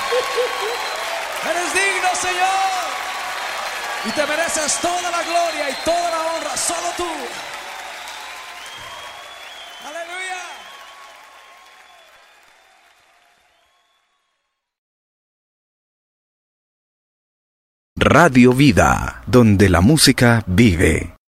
Eres digno, Señor. Y te mereces toda la gloria y toda la honra, solo tú. Aleluya. Radio Vida, donde la música vive.